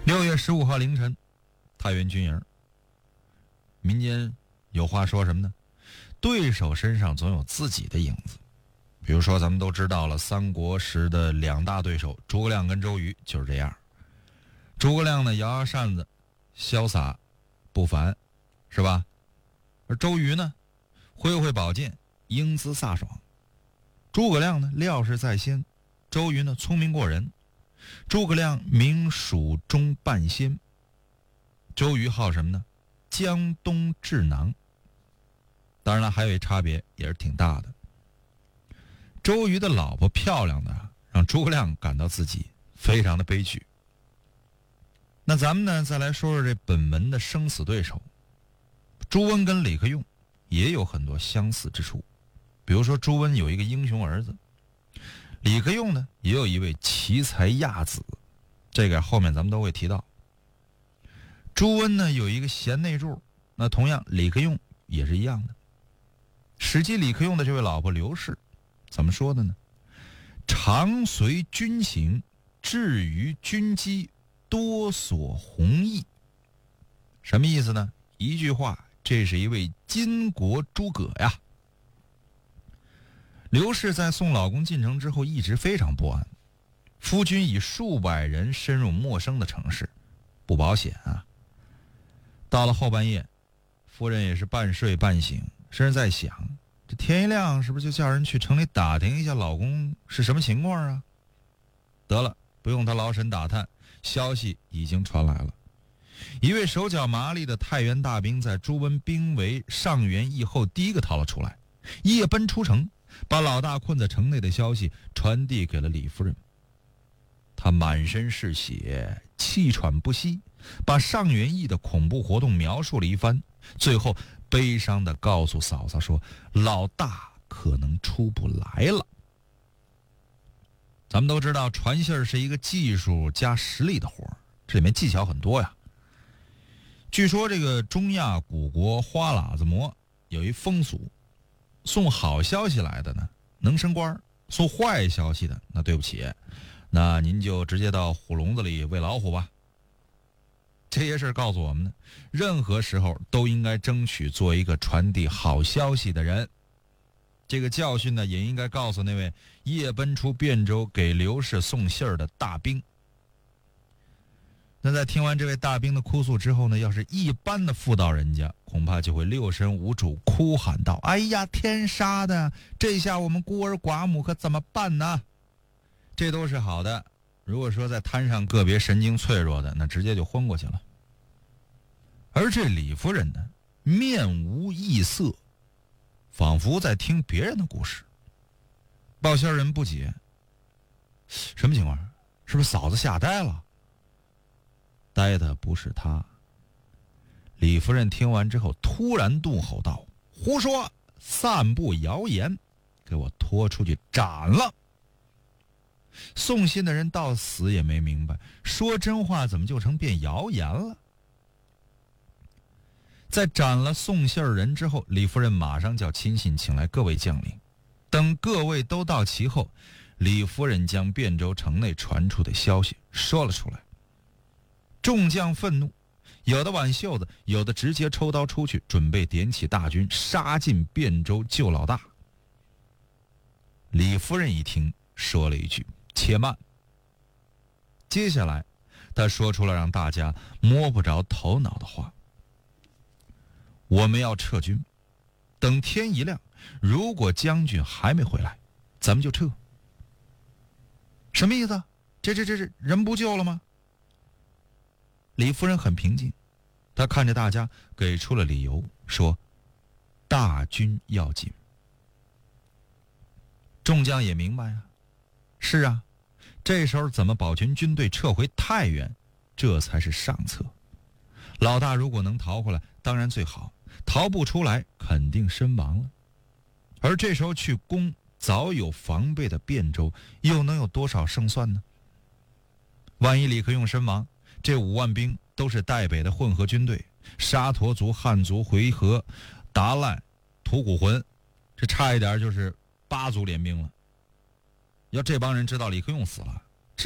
6月15号凌晨，太原军营。民间有话说什么呢？对手身上总有自己的影子。比如说咱们都知道了三国时的两大对手诸葛亮跟周瑜就是这样。诸葛亮呢摇摇扇子，潇洒不凡，是吧？而周瑜呢挥挥宝剑，英姿飒爽。诸葛亮呢料事在先，周瑜呢聪明过人。诸葛亮名蜀中半仙，周瑜好什么呢？江东智囊。当然了，还有一差别也是挺大的。周瑜的老婆漂亮的让诸葛亮感到自己非常的悲剧。那咱们呢再来说说这本门的生死对手。朱温跟李克用也有很多相似之处。比如说朱温有一个英雄儿子，李克用呢也有一位奇才亚子，这个后面咱们都会提到。朱温呢有一个贤内助，那同样李克用也是一样的。史记李克用的这位老婆刘氏怎么说的呢？常随军行，至于军机，多所弘毅。什么意思呢？一句话，这是一位巾帼诸葛呀。刘氏在送老公进城之后一直非常不安，夫君以数百人深入陌生的城市，不保险啊。到了后半夜，夫人也是半睡半醒，甚至在想，这天一亮是不是就叫人去城里打听一下老公是什么情况啊？得了，不用他劳神打探，消息已经传来了。一位手脚麻利的太原大兵在朱温兵围上元驿后第一个逃了出来，夜奔出城，把老大困在城内的消息传递给了李夫人。他满身是血，气喘不息，把上元驿的恐怖活动描述了一番，最后悲伤地告诉嫂嫂说，老大可能出不来了。咱们都知道传信是一个技术加实力的活，这里面技巧很多呀。据说这个中亚古国花喇子馍有一风俗，送好消息来的呢能升官，送坏消息的那对不起，那您就直接到虎笼子里喂老虎吧。这些事告诉我们呢，任何时候都应该争取做一个传递好消息的人。这个教训呢也应该告诉那位夜奔出汴州给刘氏送信儿的大兵。那在听完这位大兵的哭诉之后呢，要是一般的妇道人家恐怕就会六神无主，哭喊道，哎呀天杀的，这下我们孤儿寡母可怎么办呢？这都是好的，如果说在摊上个别神经脆弱的，那直接就昏过去了。而这李夫人呢，面无异色，仿佛在听别人的故事。报信人不解，什么情况？是不是嫂子吓呆了？呆的不是他。李夫人听完之后突然怒吼道，胡说，散布谣言，给我拖出去斩了。送信的人到死也没明白，说真话怎么就成变谣言了。在斩了送信人之后，李夫人马上叫亲信请来各位将领，等各位都到齐后，李夫人将汴州城内传出的消息说了出来。众将愤怒，有的挽袖子，有的直接抽刀出去，准备点起大军杀进汴州救老大。李夫人一听，说了一句，且慢。接下来他说出了让大家摸不着头脑的话，我们要撤军，等天一亮，如果将军还没回来，咱们就撤。什么意思？这人不救了吗？李夫人很平静，她看着大家给出了理由，说大军要紧。众将也明白啊，是啊，这时候怎么保全军队撤回太原，这才是上策。老大如果能逃回来当然最好，逃不出来肯定身亡了。而这时候去攻早有防备的汴州，又能有多少胜算呢？万一李克用身亡，这5万兵都是代北的混合军队，沙陀族、汉族、回纥、达赖、吐谷浑，这差一点就是8族联兵了。要这帮人知道李克用死了，